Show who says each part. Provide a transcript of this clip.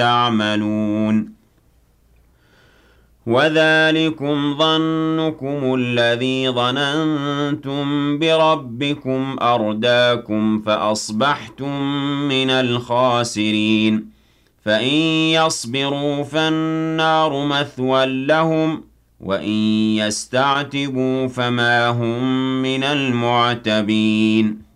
Speaker 1: يعملون وذلكم ظنكم الذي ظننتم بربكم أرداكم فأصبحتم من الخاسرين فإن يصبروا فالنار مثوى لهم وإن يستعتبوا فما هم من المعتبين